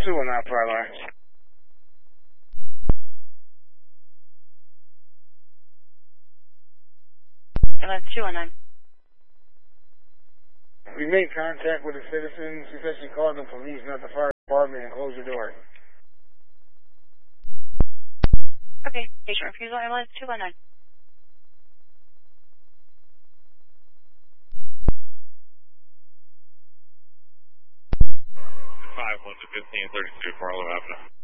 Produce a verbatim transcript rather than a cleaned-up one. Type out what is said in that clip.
two one nine fire line. Ambulance two one nine. We made contact with a citizen. She said she called the police, not the fire department, and closed the door. Okay, patient refusal, ambulance two one nine. five one to fifteen thirty-two, Farlow Avenue.